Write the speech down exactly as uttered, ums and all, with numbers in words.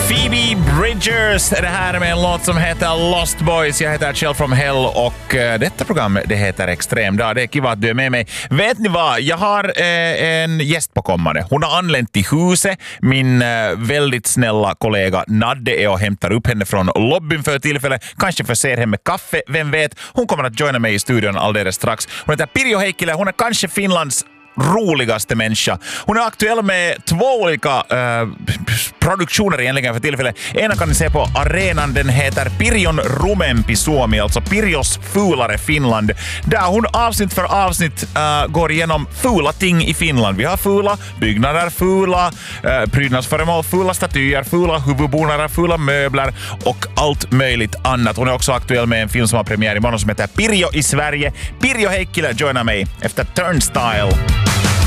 Phoebe Bridgers är det här med en låt som heter Lost Boys. Jag heter Kjell from Hell och uh, detta program det heter Extrem dag. Det är kul att du är med mig. Vet ni vad? Jag har uh, en gäst på kommande. Hon har anlänt till huset. Min uh, väldigt snälla kollega Nadde är och hämtar upp henne från lobbyn för tillfället. Kanske förser henne med kaffe. Vem vet? Hon kommer att joina mig i studion alldeles strax. Hon heter Pirjo Heikkilä. Hon är kanske Finlands roligaste människa. Hon är aktuell med två olika äh, produktioner egentligen för tillfället. Ena kan ni se på arenan, den heter Pirjon Rumempi Suomi, alltså Pirjos fulare Finland. Där hon avsnitt för avsnitt äh, går igenom fula ting i Finland. Vi har fula byggnader, fula äh, prydnadsföremål, fula statyer, fula huvudbonader, fula möbler och allt möjligt annat. Hon är också aktuell med en film som har premiär imorgon som heter Pirjo i Sverige. Pirjo Heikkilä joinar mig efter Turnstile.